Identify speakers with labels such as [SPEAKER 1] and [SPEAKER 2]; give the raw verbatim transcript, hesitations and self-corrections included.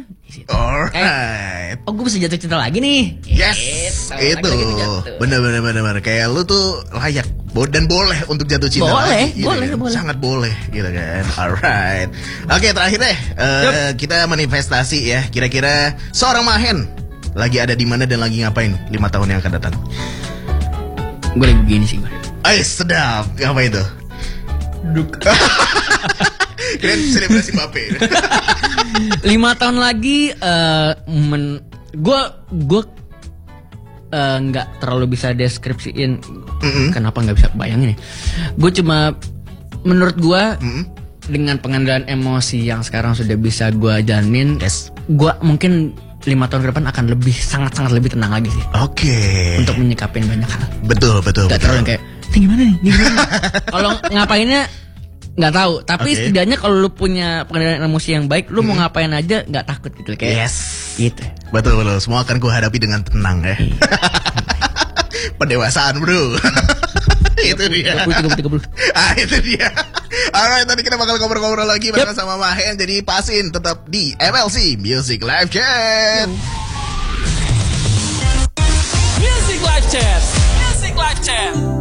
[SPEAKER 1] gimana?
[SPEAKER 2] Alright.
[SPEAKER 1] Eh, oh gue bisa jatuh cinta lagi nih.
[SPEAKER 2] Yes, itu bener-bener bener-bener kayak lu tuh layak dan boleh untuk jatuh cinta
[SPEAKER 1] boleh,
[SPEAKER 2] lagi. Gitu
[SPEAKER 1] boleh,
[SPEAKER 2] kan?
[SPEAKER 1] boleh.
[SPEAKER 2] Sangat boleh, gitu kan. Alright. Oke, terakhir deh, uh, yep. kita manifestasi ya. Kira-kira seorang Mahen lagi ada di mana dan lagi ngapain lima tahun yang akan datang?
[SPEAKER 1] Gue lagi begini sih gue.
[SPEAKER 2] Ay, sedap. Ngapain tuh?
[SPEAKER 1] Duk.
[SPEAKER 2] Keren selebrasi Mbappe.
[SPEAKER 1] Lima tahun lagi, uh, men, gue gue nggak uh, terlalu bisa deskripsiin. Mm-hmm. Kenapa nggak bisa bayangin? Gue cuma menurut gue mm-hmm. dengan pengendalian emosi yang sekarang sudah bisa gue jalanin, yes. gue mungkin lima tahun ke depan akan lebih sangat-sangat lebih tenang lagi sih.
[SPEAKER 2] Oke. Okay.
[SPEAKER 1] Untuk menyikapin banyak hal.
[SPEAKER 2] Betul betul.
[SPEAKER 1] Gak terlalu kayak, ini gimana nih? Kalau ngapainnya nggak tahu. Tapi okay. setidaknya kalau lu punya pengendalian emosi yang baik, lu hmm. mau ngapain aja nggak takut gitu. Kayak,
[SPEAKER 2] yes.
[SPEAKER 1] Gitu.
[SPEAKER 2] Betul betul. Semua akan gue hadapi dengan tenang ya. Pendewasaan bro. Itu dia.
[SPEAKER 1] tiga puluh, tiga puluh, tiga puluh.
[SPEAKER 2] Ah itu dia. Alright, tadi kita bakal ngobrol-ngobrol lagi bareng yep. sama Mahen. Jadi pasin tetap di M L C Music Live Chat.
[SPEAKER 3] Music Live Chat. Music Live Chat.